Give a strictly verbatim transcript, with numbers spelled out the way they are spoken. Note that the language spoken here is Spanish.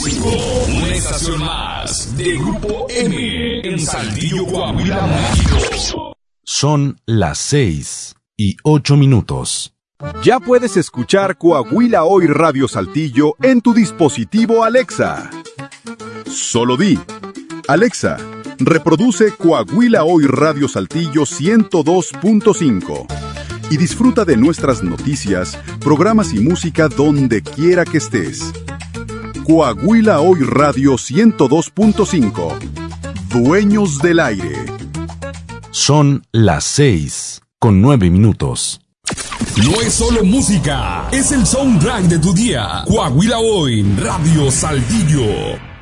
Romántico, una estación más de Grupo M en Saltillo, Coahuila, México. Son las seis y ocho minutos. Ya puedes escuchar Coahuila Hoy Radio Saltillo en tu dispositivo Alexa. Solo di, Alexa, reproduce Coahuila Hoy Radio Saltillo ciento dos punto cinco y disfruta de nuestras noticias, programas y música donde quiera que estés. Coahuila Hoy Radio ciento dos punto cinco. Dueños del aire. Son las seis con nueve minutos. No es solo música, es el soundtrack de tu día. Coahuila Hoy Radio Saltillo.